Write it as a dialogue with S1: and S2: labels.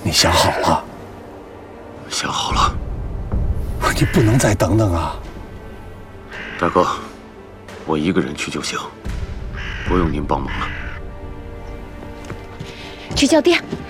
S1: 你想好了？
S2: 想好了。
S1: 你不能再等等啊！
S2: 大哥，我一个人去就行，不用您帮忙了。
S3: 去叫爹。